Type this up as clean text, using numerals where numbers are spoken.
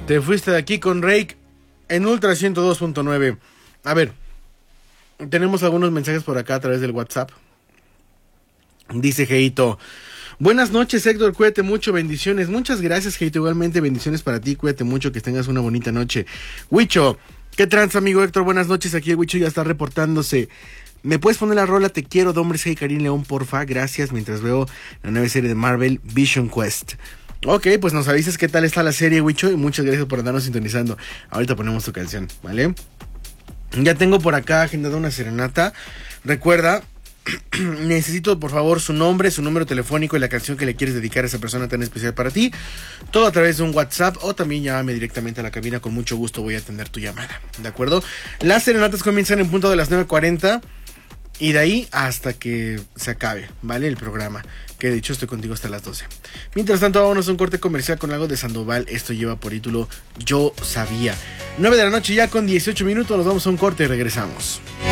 Te fuiste de aquí con Rake en Ultra 102.9. A ver, tenemos algunos mensajes por acá a través del WhatsApp. Dice Geito: buenas noches, Héctor, cuídate mucho, bendiciones. Muchas gracias, Geito, igualmente bendiciones para ti, cuídate mucho, que tengas una bonita noche. Huicho: ¿qué trans, amigo Héctor? Buenas noches, aquí el Huicho ya está reportándose. ¿Me puedes poner la rola Te quiero de Hombres G y Karim León, porfa? Gracias, mientras veo la nueva serie de Marvel, Vision Quest. Ok, pues nos avisas qué tal está la serie, Huicho, y muchas gracias por andarnos sintonizando. Ahorita ponemos tu canción, ¿vale? Ya tengo por acá agendada una serenata. Recuerda, necesito por favor su nombre, su número telefónico y la canción que le quieres dedicar a esa persona tan especial para ti. Todo a través de un WhatsApp o también llámame directamente a la cabina, con mucho gusto voy a atender tu llamada, ¿de acuerdo? Las serenatas comienzan en punto de las 9:40 y de ahí hasta que se acabe, ¿vale? El programa, que de hecho estoy contigo hasta las 12. Mientras tanto, vámonos a un corte comercial con algo de Sandoval. Esto lleva por título Yo Sabía. 9 de la noche ya con 18 minutos, nos vamos a un corte y regresamos.